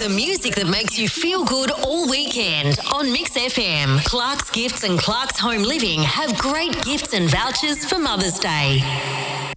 The music that makes you feel good all weekend on Mix FM. Clark's Gifts and Clark's Home Living have great gifts and vouchers for Mother's Day.